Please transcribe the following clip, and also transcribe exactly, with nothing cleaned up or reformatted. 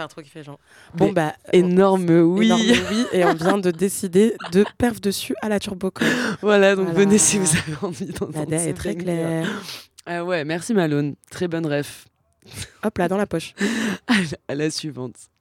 faire trop kiffer, genre. Bon, Mais bah. énorme oui. Énorme oui. Et on vient de décider de perf dessus à la Turbocom. Voilà, donc Voilà. venez si vous avez envie d'entendre La D A ce est très banger. claire. Ah ouais, merci Malone. Très bonne ref. Hop là, dans la poche. À la, à la suivante.